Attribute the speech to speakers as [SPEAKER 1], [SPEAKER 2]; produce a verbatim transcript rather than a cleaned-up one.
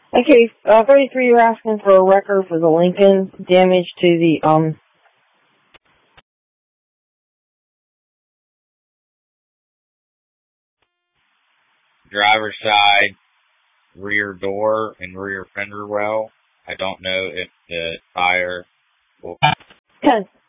[SPEAKER 1] Okay, uh, thirty-three, you're asking for a record for the Lincoln damage to the, um...
[SPEAKER 2] driver's side, rear door, and rear fender well. I don't know if the tire will...
[SPEAKER 1] ten.